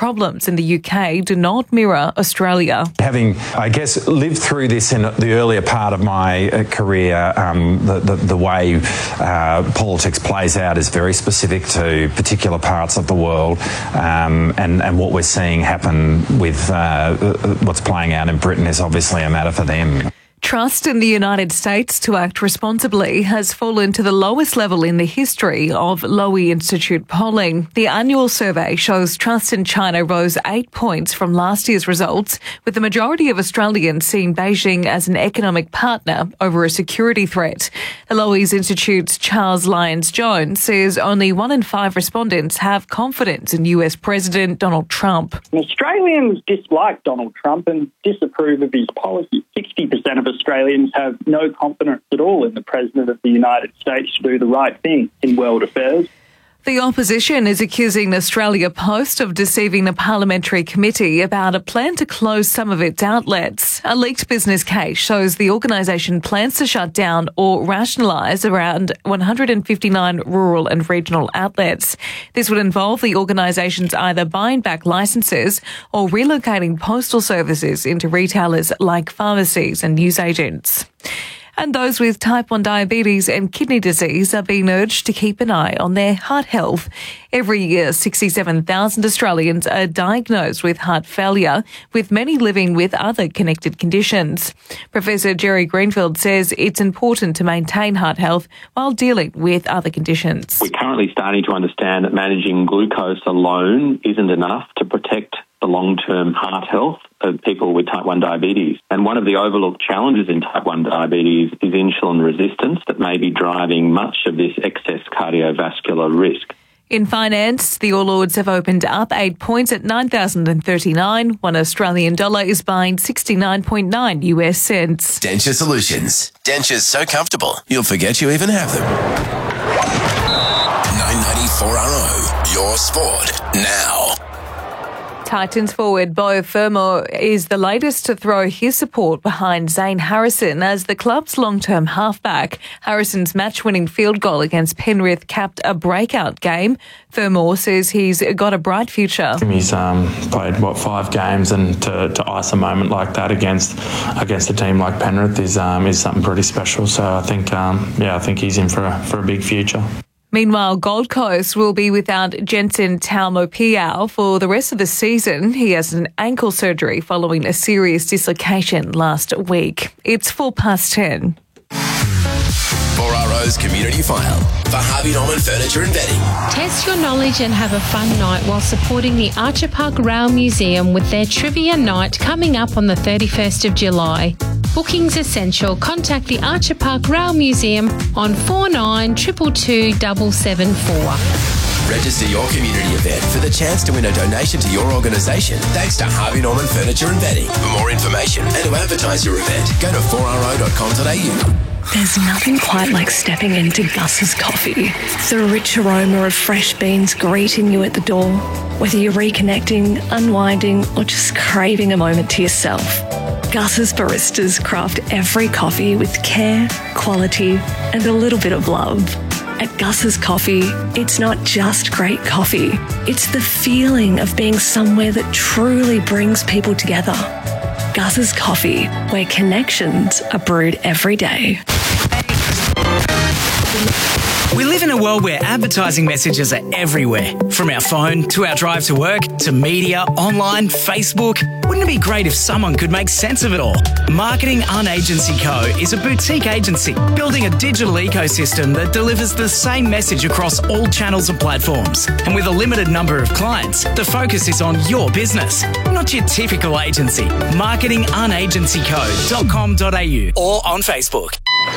problems in the UK do not mirror Australia. Having, I guess, lived through this in the earlier part of my career, the way politics plays out is very specific to particular parts of the world, and what we're seeing happen with what's playing out in Britain is obviously a matter for them. Trust in the United States to act responsibly has fallen to the lowest level in the history of Lowy Institute polling. The annual survey shows trust in China rose 8 points from last year's results, with the majority of Australians seeing Beijing as an economic partner over a security threat. The Lowy Institute's Charles Lyons-Jones says only 1 in 5 respondents have confidence in US President Donald Trump. Australians dislike Donald Trump and disapprove of his policy. 60% of Australians have no confidence at all in the President of the United States to do the right thing in world affairs. The opposition is accusing the Australia Post of deceiving the Parliamentary Committee about a plan to close some of its outlets. A leaked business case shows the organisation plans to shut down or rationalise around 159 rural and regional outlets. This would involve the organisations either buying back licences or relocating postal services into retailers like pharmacies and newsagents. And those with type 1 diabetes and kidney disease are being urged to keep an eye on their heart health. Every year, 67,000 Australians are diagnosed with heart failure, with many living with other connected conditions. Professor Jerry Greenfield says it's important to maintain heart health while dealing with other conditions. We're currently starting to understand that managing glucose alone isn't enough to protect the long-term heart health of people with type 1 diabetes. And one of the overlooked challenges in type 1 diabetes is insulin resistance that may be driving much of this excess cardiovascular risk. In finance, the All Ords have opened up 8 points at 9,039. 1 Australian dollar is buying 69.9 US cents. Denture Solutions. Dentures so comfortable, you'll forget you even have them. 994RO, your sport now. Titans forward Beau Fermor is the latest to throw his support behind Zane Harrison as the club's long-term halfback. Harrison's match-winning field goal against Penrith capped a breakout game. Fermor says he's got a bright future. He's played, 5 games, and to ice a moment like that against a team like Penrith is something pretty special. So I think he's in for a big future. Meanwhile, Gold Coast will be without Jensen Taumopiao for the rest of the season. He has an ankle surgery following a serious dislocation last week. It's 10:04. 4RO's Community File for Harvey Norman Furniture and Bedding. Test your knowledge and have a fun night while supporting the Archer Park Rail Museum with their Trivia Night coming up on the 31st of July. Bookings essential. Contact the Archer Park Rail Museum on 4922 774. Register your community event for the chance to win a donation to your organisation thanks to Harvey Norman Furniture and Bedding. For more information and to advertise your event, go to 4ro.com.au. There's nothing quite like stepping into Gus's coffee. The rich aroma of fresh beans greeting you at the door. Whether you're reconnecting, unwinding, or just craving a moment to yourself, Gus's baristas craft every coffee with care, quality, and a little bit of love. At Gus's Coffee, it's not just great coffee. It's the feeling of being somewhere that truly brings people together. Gus's Coffee, where connections are brewed every day. We live in a world where advertising messages are everywhere. From our phone to our drive to work to media, online, Facebook. Wouldn't it be great if someone could make sense of it all? Marketing Unagency Co. is a boutique agency building a digital ecosystem that delivers the same message across all channels and platforms. And with a limited number of clients, the focus is on your business, not your typical agency. Marketingunagencyco.com.au or on Facebook.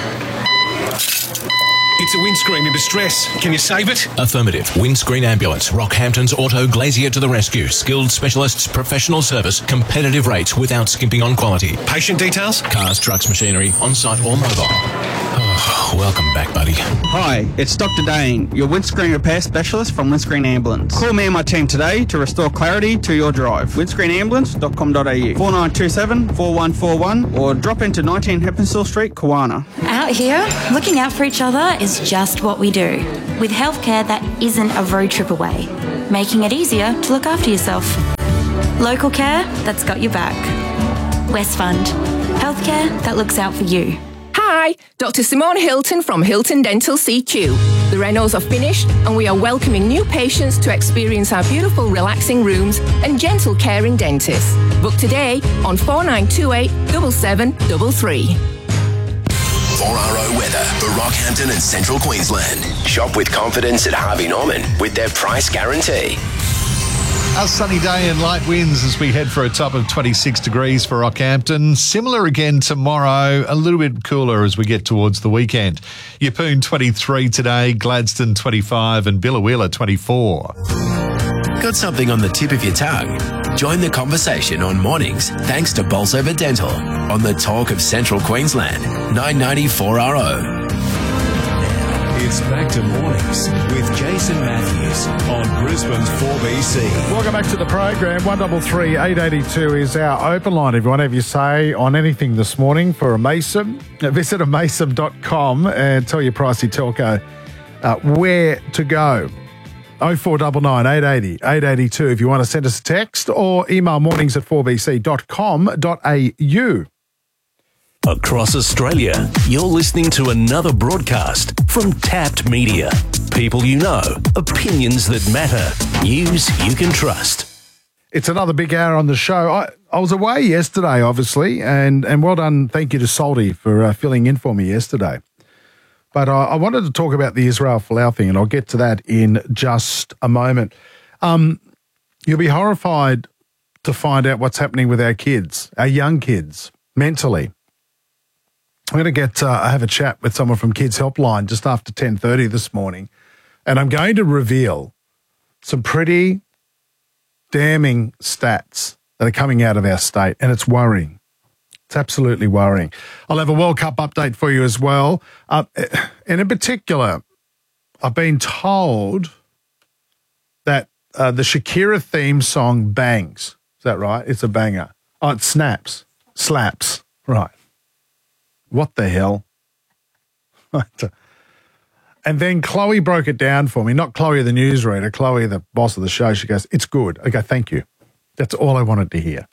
It's a windscreen in distress. Can you save it? Affirmative. Windscreen Ambulance. Rockhampton's Auto Glazier to the rescue. Skilled specialists, professional service, competitive rates without skimping on quality. Patient details? Cars, trucks, machinery, on-site or mobile. Oh, welcome back, buddy. Hi, it's Dr. Dane, your windscreen repair specialist from Windscreen Ambulance. Call me and my team today to restore clarity to your drive. windscreenambulance.com.au 4927 4141 or drop into 19 Heppenstall Street, Kawana. Out here, looking out for each other is just what we do, with healthcare that isn't a road trip away, making it easier to look after yourself. Local care that's got your back. West Fund. Healthcare that looks out for you. Hi, Dr. Simone Hilton from Hilton Dental CQ. The renos are finished and we are welcoming new patients to experience our beautiful relaxing rooms and gentle caring dentists. Book today on 4928 7733. 4RO weather for Rockhampton and Central Queensland. Shop with confidence at Harvey Norman with their price guarantee. A sunny day and light winds as we head for a top of 26 degrees for Rockhampton. Similar again tomorrow, a little bit cooler as we get towards the weekend. Yeppoon 23 today, Gladstone 25 and Biloela 24. Got something on the tip of your tongue? Join the conversation on mornings thanks to Bolsover Dental on the Talk of Central Queensland, 990 4RO. It's back to mornings with Jason Matthews on Brisbane's 4BC. Welcome back to the program. 133 882 is our open line. If you want to have your say on anything this morning for a Mason, visit amason.com and tell your pricey telco where to go. 0499 880 882 if you want to send us a text or email mornings@4bc.com.au. Across Australia, you're listening to another broadcast from Tapped Media. People you know, opinions that matter, news you can trust. It's another big hour on the show. I was away yesterday, obviously, and well done. Thank you to Salty for filling in for me yesterday. But I wanted to talk about the Israel Folau thing, and I'll get to that in just a moment. You'll be horrified to find out what's happening with our kids, our young kids, mentally. I'm going to have a chat with someone from Kids Helpline just after 10:30 this morning, and I'm going to reveal some pretty damning stats that are coming out of our state, and it's worrying. It's absolutely worrying. I'll have a World Cup update for you as well. And in particular, I've been told that the Shakira theme song bangs. Is that right? It's a banger. Oh, it slaps. Right. What the hell? And then Chloe broke it down for me. Not Chloe, the newsreader, Chloe, the boss of the show. She goes, it's good. I go, thank you. That's all I wanted to hear.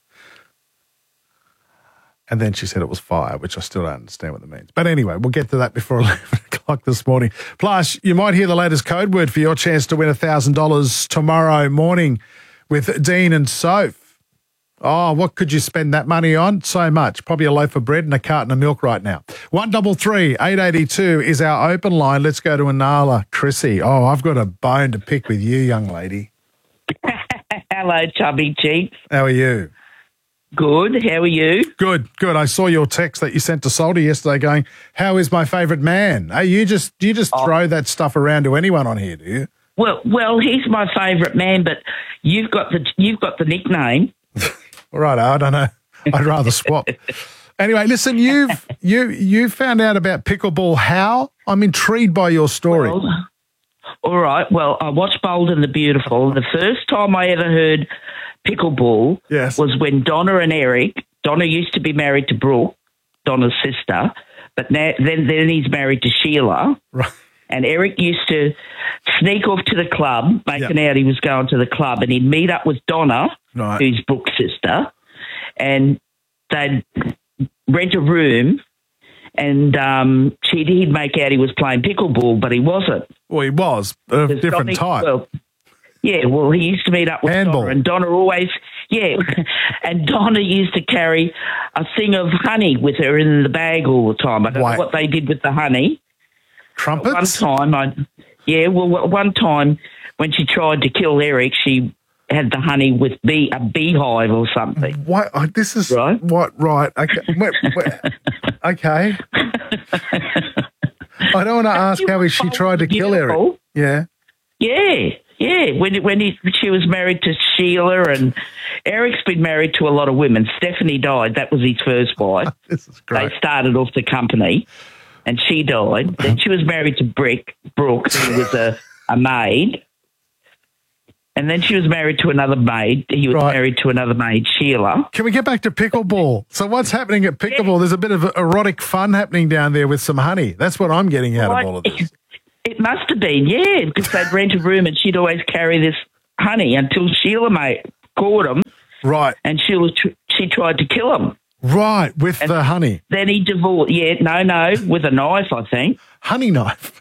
And then she said it was fire, which I still don't understand what that means. But anyway, we'll get to that before 11 o'clock this morning. Plus, you might hear the latest code word for your chance to win $1,000 tomorrow morning with Dean and Soph. Oh, what could you spend that money on? So much. Probably a loaf of bread and a carton of milk right now. 133 882 is our open line. Let's go to Inala. Chrissy. Oh, I've got a bone to pick with you, young lady. Hello, chubby cheeks. How are you? Good. How are you? Good. I saw your text that you sent to Salty yesterday going, how is my favourite man? Hey, you just throw that stuff around to anyone on here, do you? Well, he's my favourite man, but you've got the nickname. All right, I don't know. I'd rather swap. Anyway, listen, you found out about pickleball. How? I'm intrigued by your story. Well, all right. Well, I watched Bold and the Beautiful. The first time I ever heard pickleball was when Donna and Eric. Donna used to be married to Brooke, Donna's sister, but then he's married to Sheila. Right. And Eric used to sneak off to the club, making out he was going to the club, and he'd meet up with Donna, who's Brooke's sister, and they'd rent a room, and he'd make out he was playing pickleball, but he wasn't. Well, he was, a different type. He used to meet up with handball. Donna, and Donna always, and Donna used to carry a thing of honey with her in the bag all the time. I don't know what they did with the honey. Trumpets? One time when she tried to kill Eric, she had the honey with a beehive or something. What? This is right. What? Right? Okay. Okay. I don't want to ask how she tried to kill Eric. Yeah. When she was married to Sheila, and Eric's been married to a lot of women. Stephanie died. That was his first wife. This is great. They started off the company. And she died. Then she was married to Brooke, who was a maid. And then she was married to another maid. He was married to another maid, Sheila. Can we get back to pickleball? So what's happening at pickleball? There's a bit of erotic fun happening down there with some honey. That's what I'm getting out of all of this. It must have been, because they'd rent a room and she'd always carry this honey until Sheila caught him. Right. And she tried to kill him. Right, with the honey. Then he divorced. Yeah, no, with a knife, I think. Honey knife.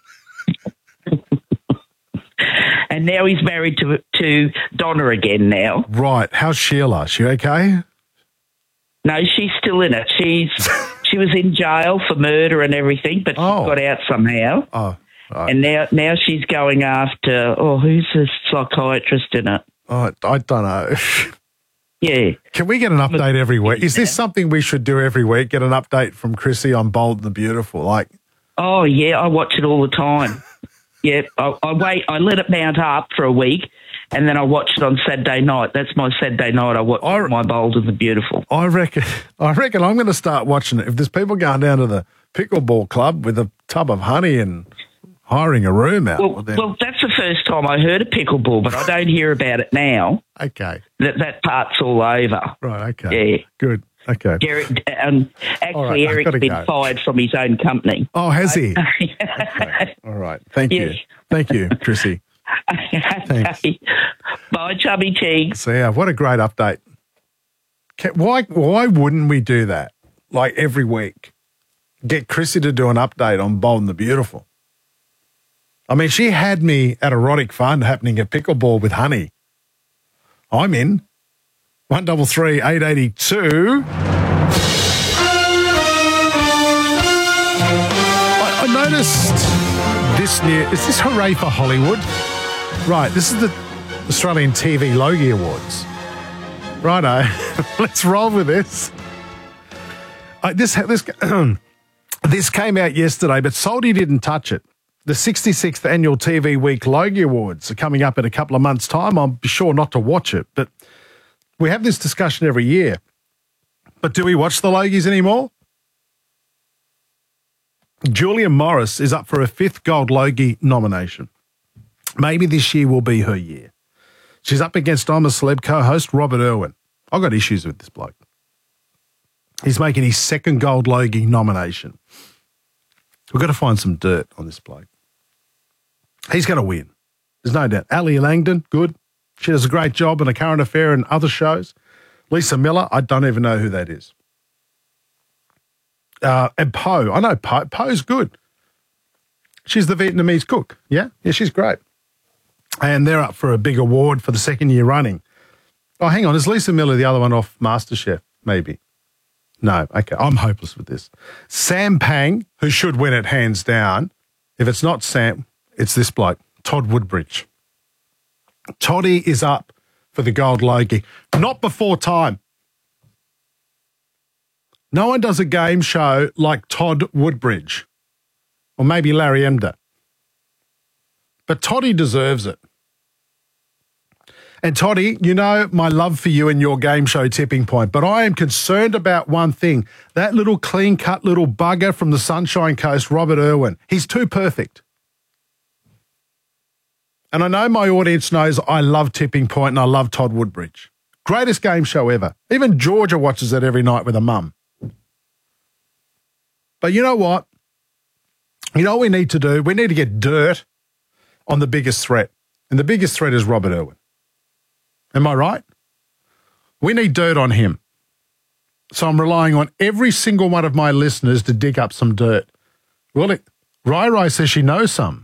And now he's married to Donna again now. Right. How's Sheila? She okay? No, she's still in it. She was in jail for murder and everything, but she got out somehow. Oh, right. And now she's going after, who's the psychiatrist in it? Oh, I don't know. Yeah. Can we get an update every week? Is this something we should do every week? Get an update from Chrissy on Bold and the Beautiful? Oh, yeah, I watch it all the time. Yeah, I wait. I let it mount up for a week, and then I watch it on Saturday night. That's my Saturday night. I watch my Bold and the Beautiful. I reckon I'm going to start watching it. If there's people going down to the pickleball club with a tub of honey and hiring a room out. Well, that's the first time I heard of pickleball, but I don't hear about it now. Okay. That part's all over. Right, okay. Yeah. Good. Okay. Actually, Eric's been fired from his own company. Oh, has he? Okay. All right. Thank you. Thank you, Chrissy. Thanks. Bye, chubby cheeks. So, yeah, what a great update. Why wouldn't we do that, every week? Get Chrissy to do an update on Bold and the Beautiful. I mean, she had me at Erotic Fun happening at Pickleball with honey. I'm in. 133 882. I noticed this new. Is this Hooray for Hollywood? Right, this is the Australian TV Logie Awards. Righto, let's roll with this. This came out yesterday, but Salty didn't touch it. The 66th Annual TV Week Logie Awards are coming up in a couple of months' time. I'll be sure not to watch it, but we have this discussion every year. But do we watch the Logies anymore? Julia Morris is up for a 5th Gold Logie nomination. Maybe this year will be her year. She's up against I'm a Celeb co-host Robert Irwin. I've got issues with this bloke. He's making his 2nd Gold Logie nomination. We've got to find some dirt on this bloke. He's going to win. There's no doubt. Ali Langdon, good. She does a great job on A Current Affair and other shows. Lisa Miller, I don't even know who that is. And Poe, I know Poe. Poe's good. She's the Vietnamese cook, yeah? Yeah, she's great. And they're up for a big award for the 2nd year running. Oh, hang on, is Lisa Miller the other one off MasterChef? Maybe. No, okay, I'm hopeless with this. Sam Pang, who should win it hands down. If it's not Sam, it's this bloke, Todd Woodbridge. Toddy is up for the Gold Logie. Not before time. No one does a game show like Todd Woodbridge. Or maybe Larry Emder. But Toddy deserves it. And Toddy, you know my love for you and your game show Tipping Point, but I am concerned about one thing. That little clean-cut little bugger from the Sunshine Coast, Robert Irwin, he's too perfect. And I know my audience knows I love Tipping Point and I love Todd Woodbridge. Greatest game show ever. Even Georgia watches it every night with her mum. But you know what? You know what we need to do? We need to get dirt on the biggest threat. And the biggest threat is Robert Irwin. Am I right? We need dirt on him. So I'm relying on every single one of my listeners to dig up some dirt. Well, Rai says she knows some.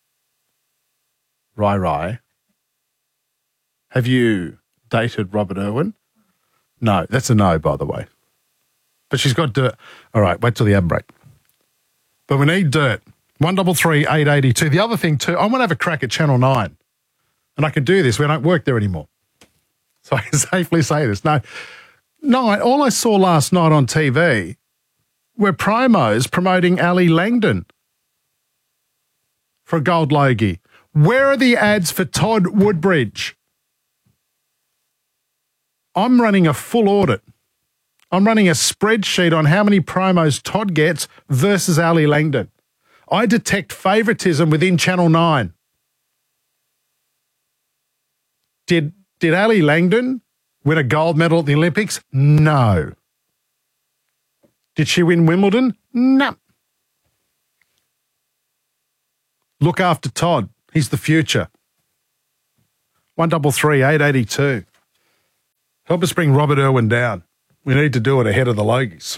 Rai, have you dated Robert Irwin? No, that's a no, by the way. But she's got dirt. All right, wait till the ad break. But we need dirt. 133 882. The other thing too, I want to have a crack at Channel 9. And I can do this. We don't work there anymore. So I can safely say this. No, all I saw last night on TV were promos promoting Ali Langdon for a Gold Logie. Where are the ads for Todd Woodbridge? I'm running a full audit. I'm running a spreadsheet on how many promos Todd gets versus Ali Langdon. I detect favouritism within Channel 9. Did Ali Langdon win a gold medal at the Olympics? No. Did she win Wimbledon? No. Look after Todd. He's the future. 133 882. Help us bring Robert Irwin down. We need to do it ahead of the Logies.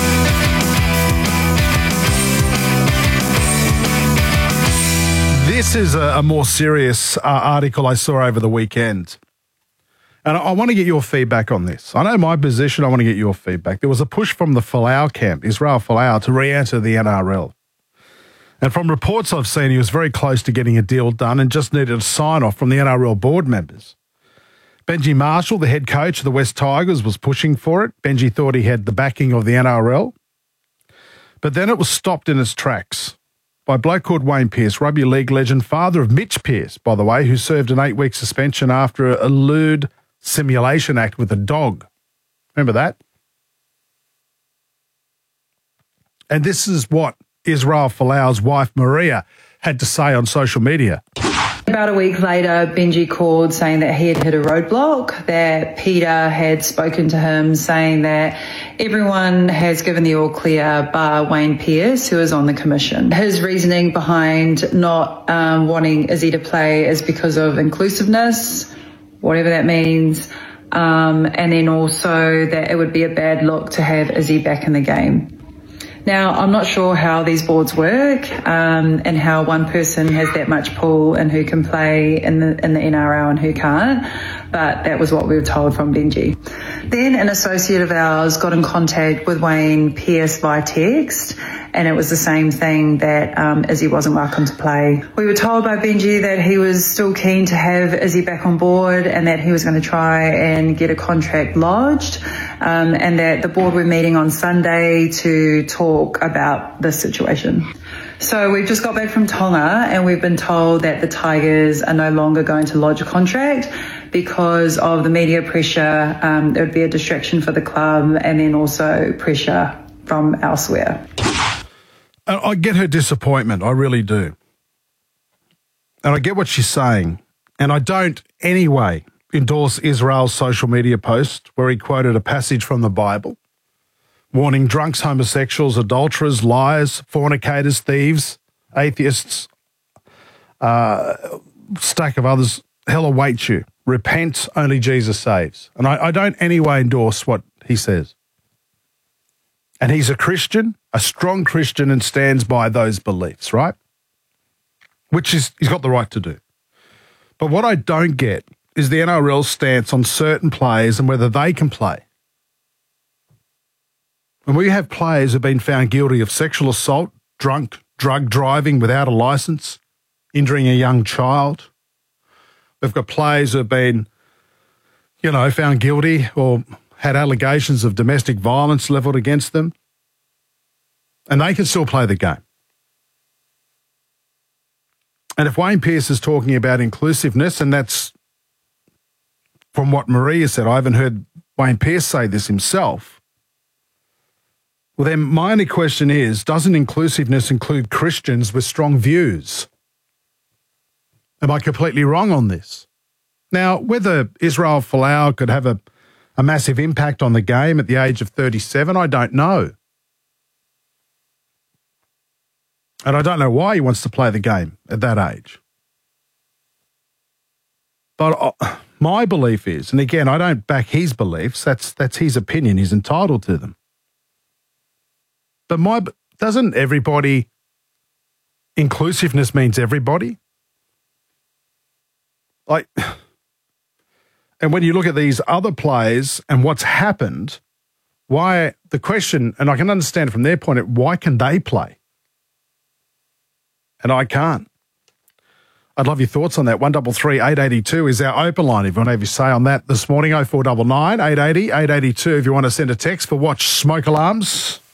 This is a more serious article I saw over the weekend. And I want to get your feedback on this. I know my position. I want to get your feedback. There was a push from the Folau camp, Israel Folau, to re-enter the NRL. And from reports I've seen, he was very close to getting a deal done and just needed a sign-off from the NRL board members. Benji Marshall, the head coach of the West Tigers, was pushing for it. Benji thought he had the backing of the NRL. But then it was stopped in its tracks by a bloke called Wayne Pearce, rugby league legend, father of Mitch Pearce, by the way, who served an 8-week suspension after a lewd simulation act with a dog. Remember that? And this is what Israel Folau's wife, Maria, had to say on social media. About a week later, Benji called saying that he had hit a roadblock, that Peter had spoken to him saying that everyone has given the all clear bar Wayne Pearce, who is on the commission. His reasoning behind not wanting Izzy to play is because of inclusiveness, whatever that means, and then also that it would be a bad look to have Izzy back in the game. Now, I'm not sure how these boards work and how one person has that much pull and who can play in the NRL and who can't, but that was what we were told from Benji. Then an associate of ours got in contact with Wayne Pearce via text, and it was the same thing, that Izzy wasn't welcome to play. We were told by Benji that he was still keen to have Izzy back on board and that he was going to try and get a contract lodged, and that the board were meeting on Sunday to talk about this situation. So we've just got back from Tonga and we've been told that the Tigers are no longer going to lodge a contract because of the media pressure. There would be a distraction for the club and then also pressure from elsewhere. I get her disappointment. I really do. And I get what she's saying. And I don't anyway endorse Israel's social media post where he quoted a passage from the Bible warning drunks, homosexuals, adulterers, liars, fornicators, thieves, atheists, stack of others, hell awaits you. Repent, only Jesus saves. And I don't anyway endorse what he says. And he's a Christian, a strong Christian, and stands by those beliefs, right? Which he's got the right to do. But what I don't get is the NRL's stance on certain players and whether they can play. And we have players who have been found guilty of sexual assault, drunk, drug driving without a licence, injuring a young child. We've got players who have been, found guilty or had allegations of domestic violence levelled against them. And they can still play the game. And if Wayne Pearce is talking about inclusiveness, and that's from what Maria said, I haven't heard Wayne Pearce say this himself. Well, then my only question is, doesn't inclusiveness include Christians with strong views? Am I completely wrong on this? Now, whether Israel Folau could have a massive impact on the game at the age of 37, I don't know. And I don't know why he wants to play the game at that age. But my belief is, and again, I don't back his beliefs, that's his opinion, he's entitled to them. But doesn't everybody, inclusiveness means everybody? And when you look at these other players and what's happened, why the question, and I can understand from their point, why can they play? And I can't. I'd love your thoughts on that. 133 882 is our open line. If you want to have your say on that this morning, 0499 880 882 if you want to send a text for Watch Smoke Alarms.